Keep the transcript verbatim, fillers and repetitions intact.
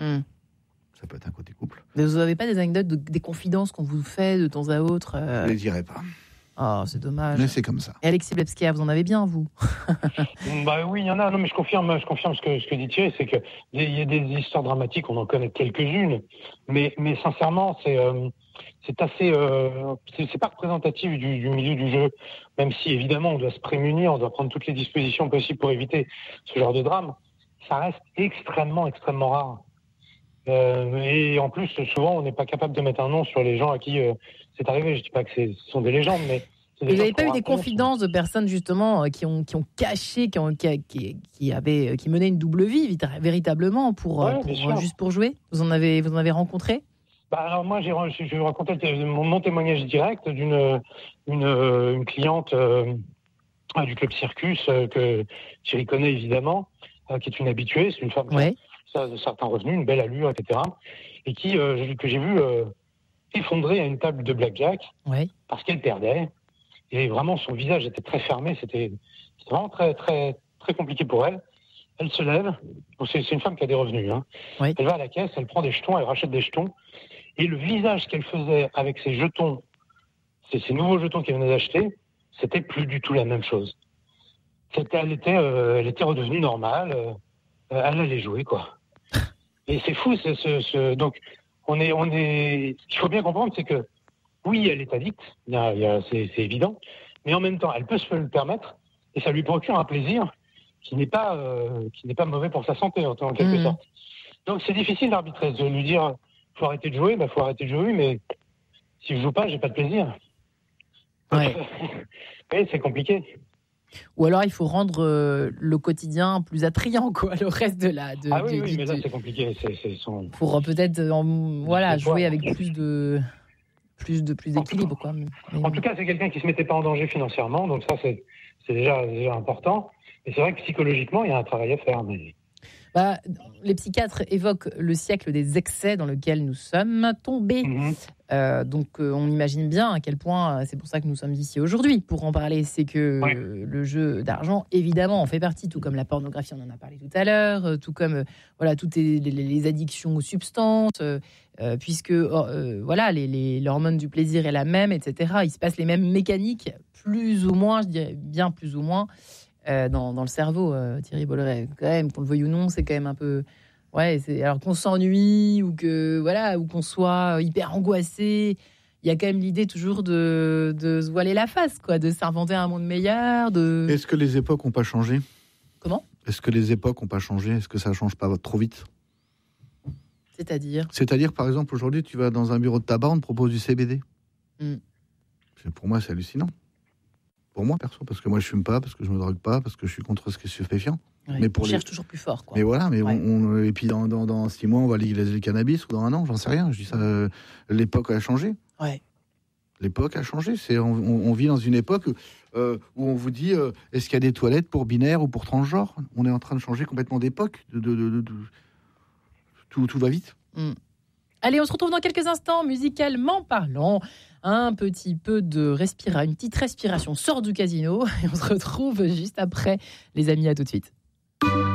Mmh. Ça peut être un côté couple. Mais vous n'avez pas des anecdotes, de, des confidences qu'on vous fait de temps à autre euh... Je ne les dirai pas. Oh, c'est dommage. Mais c'est comme ça. Et Alexis Blebsker, vous en avez bien, vous? Bah oui, il y en a. Non, mais je confirme, je confirme ce que, ce que dit Thierry, c'est qu'il y a des histoires dramatiques, on en connaît quelques-unes, mais, mais sincèrement, c'est, euh, c'est assez, euh, c'est, c'est pas représentatif du, du milieu du jeu, même si évidemment on doit se prémunir, on doit prendre toutes les dispositions possibles pour éviter ce genre de drame. Ça reste extrêmement, extrêmement rare. Euh, et en plus, souvent, on n'est pas capable de mettre un nom sur les gens à qui euh, c'est arrivé. Je dis pas que c'est, ce sont des légendes, mais vous n'avez pas eu des confidences de personnes justement qui ont qui ont caché, qui ont qui, qui, qui avaient qui menaient une double vie véritablement pour, ouais, pour juste pour jouer? Vous en avez vous en avez rencontré? Bah alors moi, j'ai, je vais vous raconter mon, mon témoignage direct d'une une, une cliente euh, du club Circus euh, que Thierry connaît évidemment, euh, qui est une habituée, c'est une femme qui ouais. a de certains revenus, une belle allure, et cetera. Et qui euh, que j'ai vu euh, effondrer à une table de blackjack ouais. parce qu'elle perdait. Et vraiment, son visage était très fermé. C'était, c'était vraiment très, très, très compliqué pour elle. Elle se lève. Bon, c'est, c'est une femme qui a des revenus. Hein. Oui. Elle va à la caisse, elle prend des jetons, elle rachète des jetons. Et le visage qu'elle faisait avec ces jetons, ces, ces nouveaux jetons qu'elle venait d'acheter, c'était plus du tout la même chose. C'était, elle était, euh, elle était redevenue normale. Euh, elle allait jouer, quoi. Et c'est fou. C'est, ce, ce, donc, on est, on est. Ce qu'il faut bien comprendre, c'est que oui, elle est addicte, il y a, il y a, c'est, c'est évident, mais en même temps, elle peut se le permettre et ça lui procure un plaisir qui n'est pas, euh, qui n'est pas mauvais pour sa santé, en, en quelque mmh. sorte. Donc c'est difficile d'arbitrer, de lui dire « faut arrêter de jouer », bah faut arrêter de jouer, mais si je joue pas, j'ai pas de plaisir. Ouais. Oui, c'est compliqué. Ou alors il faut rendre euh, le quotidien plus attrayant, quoi, le reste de la. De, ah oui, de, oui, de, mais là de... c'est compliqué. C'est, c'est son... Pour euh, peut-être euh, voilà, jouer avec plus de. plus de plus d'équilibre, quoi. Mais... En tout cas, c'est quelqu'un qui se mettait pas en danger financièrement, donc ça c'est, c'est déjà, déjà important. Et c'est vrai que psychologiquement, il y a un travail à faire. Mais... Bah, les psychiatres évoquent le siècle des excès dans lequel nous sommes tombés. Mmh. Euh, donc, euh, on imagine bien à quel point, c'est pour ça que nous sommes ici aujourd'hui, pour en parler. C'est que ouais. euh, le jeu d'argent, évidemment, en fait partie, tout comme la pornographie, on en a parlé tout à l'heure, euh, tout comme euh, voilà, toutes les, les, les addictions aux substances, euh, euh, puisque euh, voilà, les, les, l'hormone du plaisir est la même, et cetera. Il se passe les mêmes mécaniques, plus ou moins, je dirais bien plus ou moins, euh, dans, dans le cerveau. Euh, Thierry Bolloré, quand même, qu'on le veuille ou non, c'est quand même un peu... Ouais, c'est, alors qu'on s'ennuie ou que voilà, ou qu'on soit hyper angoissé, il y a quand même l'idée toujours de, de se voiler la face, quoi, de s'inventer un monde meilleur. De... Est-ce que les époques n'ont pas changé ? Comment ? Est-ce que les époques n'ont pas changé ? Est-ce que ça ne change pas trop vite ? C'est-à-dire ? C'est-à-dire, par exemple, aujourd'hui, tu vas dans un bureau de tabac, on te propose du C B D. Mm. Pour moi, c'est hallucinant. Pour moi, perso, parce que moi, je ne fume pas, parce que je ne me drogue pas, parce que je suis contre ce qui est stupéfiant. Ouais, mais pour on les... cherche toujours plus fort, quoi. Mais voilà, mais ouais. on, on, et puis dans, dans, dans six mois, on va légaliser le cannabis, ou dans un an, j'en sais rien. Je dis ça, euh, l'époque a changé. Ouais. L'époque a changé. C'est, on, on, on vit dans une époque euh, où on vous dit, euh, est-ce qu'il y a des toilettes pour binaires ou pour transgenres ? On est en train de changer complètement d'époque. De, de, de, de, de... Tout, tout va vite. Mm. Allez, on se retrouve dans quelques instants, musicalement parlant. Un petit peu de respiration, une petite respiration sort du casino et on se retrouve juste après. Les amis, à tout de suite.